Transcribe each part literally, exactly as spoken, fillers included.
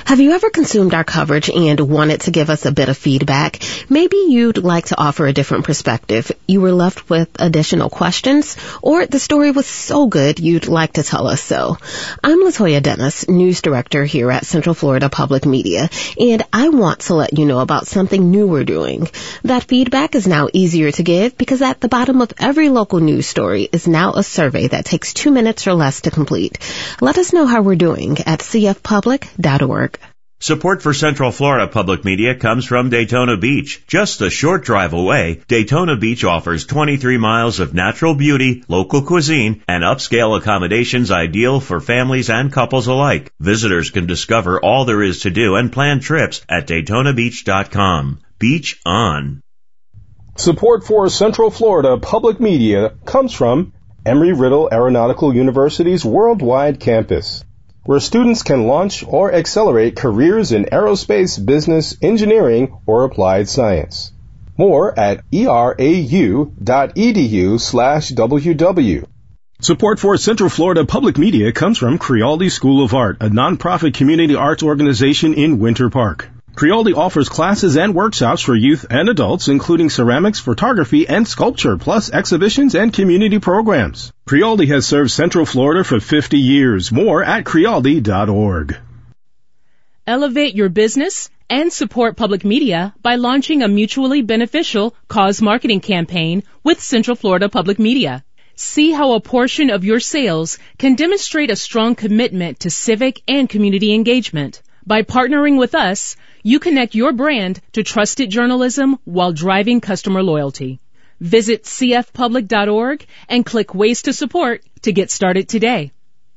Have you ever consumed our coverage and wanted to give us a bit of feedback? Maybe you'd like to offer a different perspective. You were left with additional questions, or the story was so good you'd like to tell us so. I'm Latoya Dennis, news director here at Central Florida Public Media, and I want to let you know about something new we're doing. That feedback is now easier to give because at the bottom of every local news story is now a survey that takes two minutes or less to complete. Let us know how we're doing at c f public dot org. Support for Central Florida Public Media comes from Daytona Beach. Just a short drive away, Daytona Beach offers twenty-three miles of natural beauty, local cuisine, and upscale accommodations ideal for families and couples alike. Visitors can discover all there is to do and plan trips at daytona beach dot com. Beach on. Support for Central Florida Public Media comes from Embry-Riddle Aeronautical University's worldwide campus, where students can launch or accelerate careers in aerospace, business, engineering, or applied science. More at erau.edu slash ww. Support for Central Florida Public Media comes from Crealdi School of Art, a nonprofit community arts organization in Winter Park. Crealdi offers classes and workshops for youth and adults, including ceramics, photography, and sculpture, plus exhibitions and community programs. Crealdi has served Central Florida for fifty years. More at crealdi dot org. Elevate your business and support public media by launching a mutually beneficial cause marketing campaign with Central Florida Public Media. See how a portion of your sales can demonstrate a strong commitment to civic and community engagement. By partnering with us, you connect your brand to trusted journalism while driving customer loyalty. Visit c f public dot org and click Ways to Support to get started today.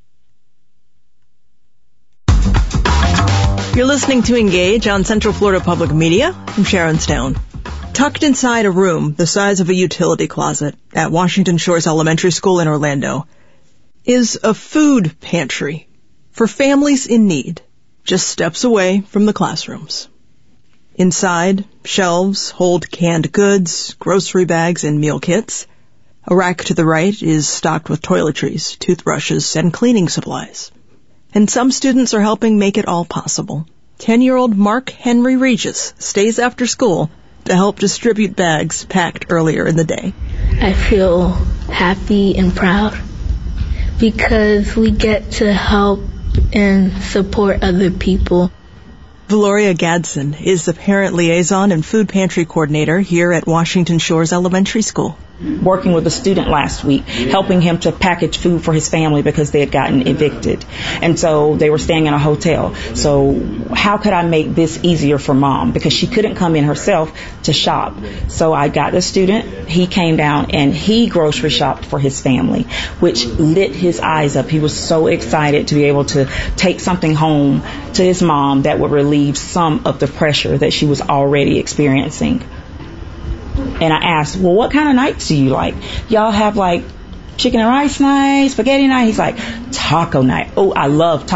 You're listening to Engage on Central Florida Public Media. I'm Sharon Stone. Tucked inside a room the size of a utility closet at Washington Shores Elementary School in Orlando is a food pantry for families in need, just steps away from the classrooms. Inside, shelves hold canned goods, grocery bags, and meal kits. A rack to the right is stocked with toiletries, toothbrushes, and cleaning supplies. And some students are helping make it all possible. Ten-year-old Mark Henry Regis stays after school to help distribute bags packed earlier in the day. I feel happy and proud because we get to help and support other people. Valoria Gadsden is the parent liaison and food pantry coordinator here at Washington Shores Elementary School. Working with a student last week, helping him to package food for his family because they had gotten evicted. And so they were staying in a hotel. So how could I make this easier for mom? Because she couldn't come in herself to shop. So I got the student, he came down and he grocery shopped for his family, which lit his eyes up. He was so excited to be able to take something home to his mom that would relieve some of the pressure that she was already experiencing. And I asked, well, what kind of nights do you like? Y'all have like chicken and rice night, spaghetti night? He's like, taco night. Oh, I love taco.